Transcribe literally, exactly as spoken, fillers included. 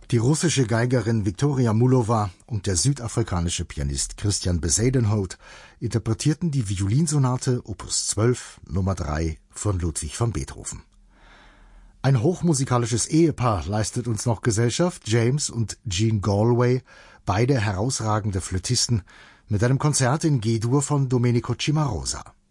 Die russische Geigerin Viktoria Mullova und der südafrikanische Pianist Christian Bezuidenhout interpretierten die Violinsonate Opus zwölf, Nummer drei von Ludwig van Beethoven. Ein hochmusikalisches Ehepaar leistet uns noch Gesellschaft, James und Jean Galway, beide herausragende Flötisten, mit einem Konzert in G-Dur von Domenico Cimarosa.